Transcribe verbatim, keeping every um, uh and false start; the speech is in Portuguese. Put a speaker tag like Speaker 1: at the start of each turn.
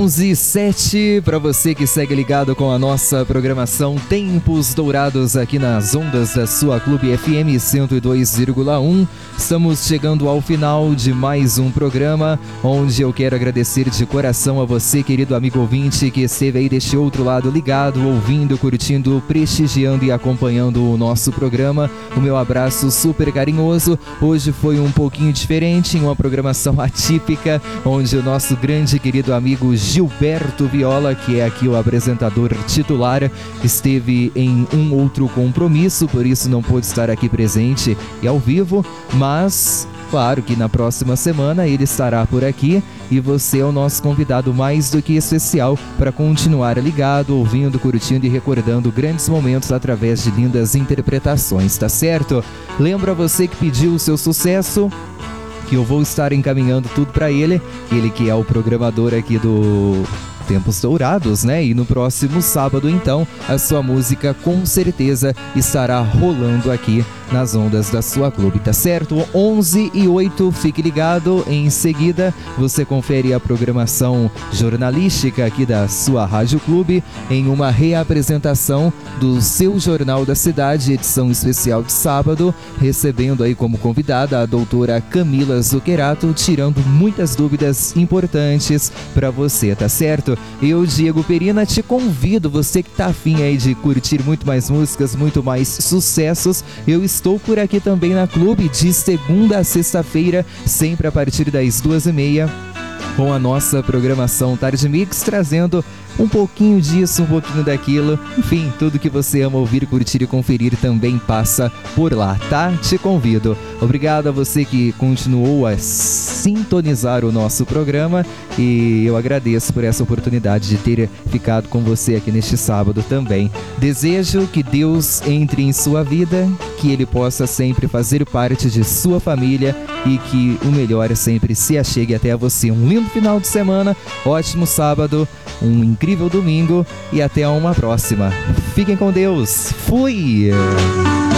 Speaker 1: onze e sete, para você que segue ligado com a nossa programação Tempos Dourados aqui nas ondas da sua Clube F M cento e dois vírgula um. Estamos chegando ao final de mais um programa, onde eu quero agradecer de coração a você, querido amigo ouvinte, que esteve aí deste outro lado ligado, ouvindo, curtindo, prestigiando e acompanhando o nosso programa. O meu abraço super carinhoso. Hoje foi um pouquinho diferente, em uma programação atípica, onde o nosso grande querido amigo Gilberto Viola, que é aqui o apresentador titular, esteve em um outro compromisso, por isso não pôde estar aqui presente e ao vivo, mas claro que na próxima semana ele estará por aqui e você é o nosso convidado mais do que especial para continuar ligado, ouvindo, curtindo e recordando grandes momentos através de lindas interpretações, tá certo? Lembra você que pediu o seu sucesso, que eu vou estar encaminhando tudo para ele, ele que é o programador aqui do Tempos Dourados, né? E no próximo sábado, então, a sua música com certeza estará rolando aqui nas ondas da sua clube, tá certo? onze e oito, fique ligado. Em seguida, você confere a programação jornalística aqui da sua Rádio Clube em uma reapresentação do seu Jornal da Cidade, edição especial de sábado, recebendo aí como convidada a doutora Camila Zuccherato, tirando muitas dúvidas importantes para você, tá certo? Eu, Diego Perina, te convido, você que tá afim aí de curtir muito mais músicas, muito mais sucessos, eu estou por aqui também na Clube de segunda a sexta-feira, sempre a partir das duas e meia, com a nossa programação Tarde Mix, trazendo um pouquinho disso, um pouquinho daquilo, enfim, tudo que você ama ouvir, curtir e conferir também passa por lá, tá? Te convido. Obrigado a você que continuou a sintonizar o nosso programa e eu agradeço por essa oportunidade de ter ficado com você aqui neste sábado também. Desejo que Deus entre em sua vida, que Ele possa sempre fazer parte de sua família e que o melhor sempre se achegue até a você. Um lindo final de semana, ótimo sábado, um incrível domingo e até uma próxima. Fiquem com Deus. Fui!